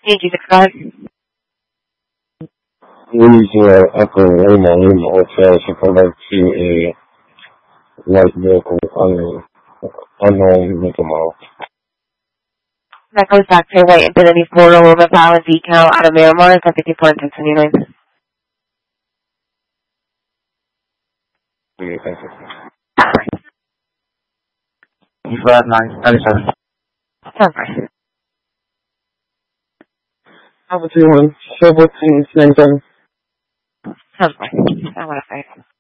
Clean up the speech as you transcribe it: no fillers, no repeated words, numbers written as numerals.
865. Louisiana Echo Lima Lima Hotel to connect to a light vehicle unknown vehicle model. That goes back to white Infinity 4 with valid decal out of Miramar, 54 and 629. Okay, thank you. You flat 997. Sounds right. Alpha 21, Chevrolet 1097. Sounds right. I want to say.